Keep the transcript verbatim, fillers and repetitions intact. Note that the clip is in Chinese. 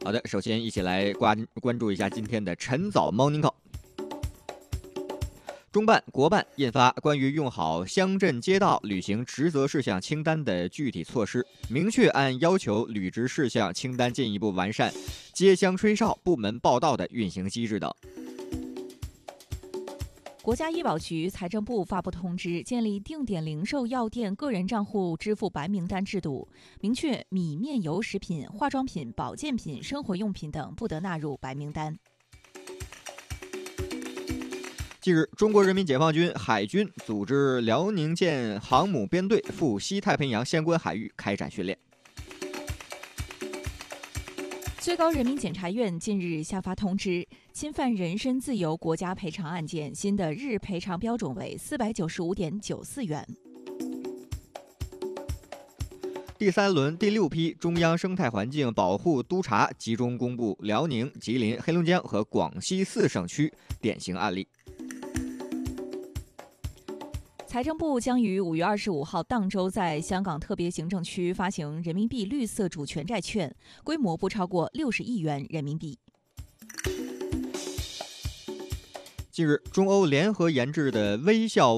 好的，首先一起来关关注一下今天的晨早 Morning Call。中办、国办印发关于用好乡镇街道履行职责事项清单的具体措施，明确按要求履职事项清单进一步完善街乡吹哨、部门报到的运行机制等。 国家医保局、财政部发布通知，建立定点零售药店个人账户支付白名单制度，明确米面油食品、化妆品、保健品、生活用品等不得纳入白名单。 近日，中国人民解放军海军组织辽宁舰航母编队赴西太平洋相关海域开展训练。 最高人民检察院近日下发通知，侵犯人身自由国家赔偿案件新的日赔偿标准为四百九十五点九四元。 第三轮第六批中央生态环境保护督察集中公布辽宁、吉林、黑龙江和广西四省区典型案例。 财政部将于五月二十五号当周在香港特别行政区发行人民币绿色主权债券，规模不超过六十亿元人民币。 近日，中欧联合研制的微笑